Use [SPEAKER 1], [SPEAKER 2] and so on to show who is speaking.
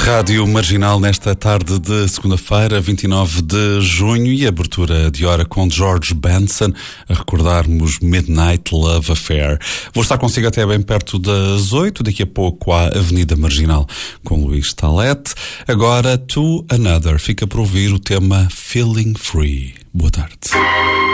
[SPEAKER 1] Rádio Marginal nesta tarde de segunda-feira, 29 de junho, e abertura de hora com George Benson, a recordarmos Midnight Love Affair. Vou estar consigo até bem perto das 8, daqui a pouco à Avenida Marginal com Luís Talete. Agora To Another, fica para ouvir o tema Feeling Free. Boa tarde.